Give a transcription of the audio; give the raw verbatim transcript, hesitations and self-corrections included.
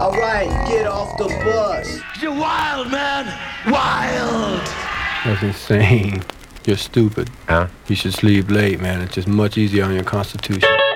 All right, get off the bus. You're wild, man. Wild. That's insane. You're stupid. Ja. You should sleep late, man. It's just much easier on your constitution.